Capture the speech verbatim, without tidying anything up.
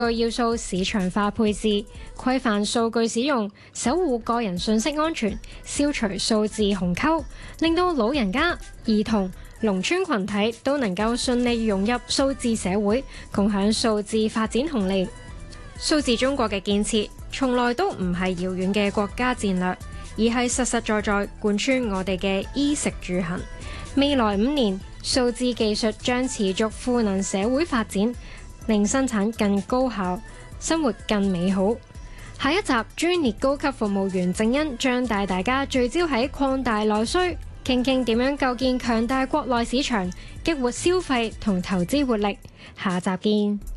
要素市場化配置，規範數據使用，守護個人信息安全，消除數字鴻溝，令到老人家、兒童、農村群體都能夠順利融入數字社會，共享數字發展紅利。數字中國嘅建設從來都唔係遙遠嘅國家戰略，而係實實在在貫穿我哋嘅衣食住行。未來五年，數字技術將持續賦能社會發展，令生產更高效，生活更美好。下一集專列高級服務員正恩將帶大家聚焦喺擴大內需，傾傾點樣構建強大國內市場，激活消費同投資活力。下集見。